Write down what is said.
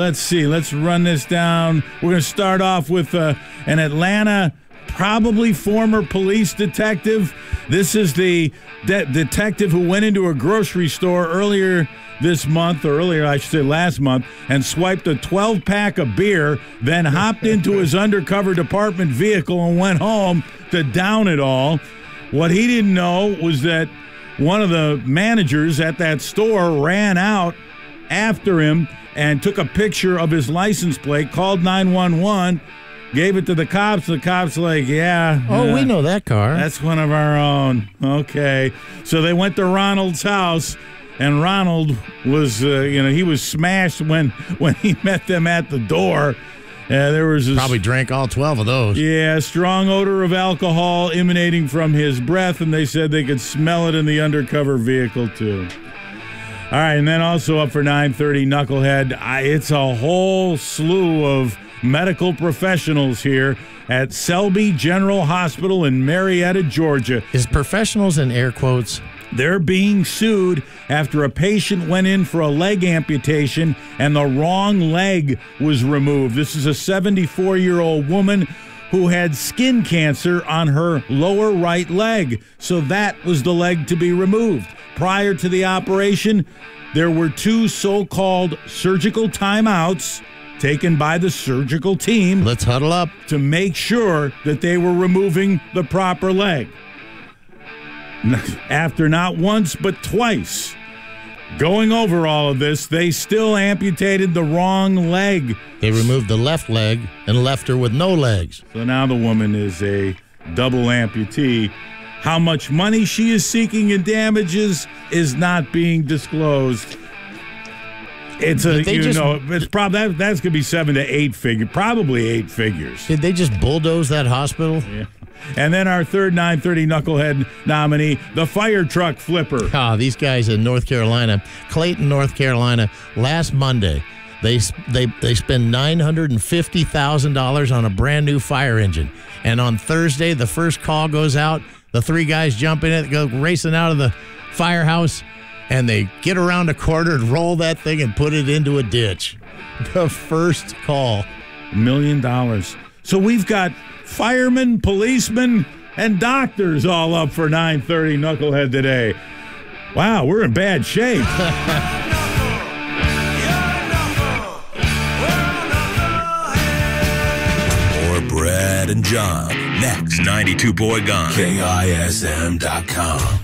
let's see. Let's run this down. We're going to start off with an Atlanta, probably former police detective. This is the detective who went into a grocery store earlier this month, or earlier, I should say last month, and swiped a 12-pack of beer, then hopped into his undercover department vehicle and went home to down it all. What he didn't know was that one of the managers at that store ran out after him and took a picture of his license plate, called 911, gave it to the cops. The cops like, yeah. Oh, we know that car. That's one of our own. Okay. So they went to Ronald's house, and Ronald was, he was smashed when he met them at the door. There was probably drank all 12 of those. Yeah, strong odor of alcohol emanating from his breath, and they said they could smell it in the undercover vehicle, too. All right, and then also up for 9:30, Knucklehead. It's a whole slew of medical professionals here at Selby General Hospital in Marietta, Georgia. Is professionals in air quotes? They're being sued after a patient went in for a leg amputation and the wrong leg was removed. This is a 74-year-old woman who had skin cancer on her lower right leg. So that was the leg to be removed. Prior to the operation, there were 2 so-called surgical timeouts taken by the surgical team. Let's huddle up to make sure that they were removing the proper leg. After not once but twice going over all of this, they still amputated the wrong leg. They removed the left leg and left her with no legs. So now the woman is a double amputee. How much money she is seeking in damages is not being disclosed. It's it's probably that's gonna be 7 to 8 figures, probably 8 figures. Did they just bulldoze that hospital? Yeah. And then our third 9:30 Knucklehead nominee, the fire truck flipper. These guys in North Carolina, Clayton, North Carolina, last Monday, they spend $950,000 on a brand new fire engine. And on Thursday, the first call goes out. The 3 guys jump in it, go racing out of the firehouse, and they get around a corner and roll that thing and put it into a ditch. The first call. $1 million. So we've got firemen, policemen, and doctors all up for 9:30 Knucklehead today. Wow, we're in bad shape. More Brad and John. Next, 92 Boy Gone. KISM.com.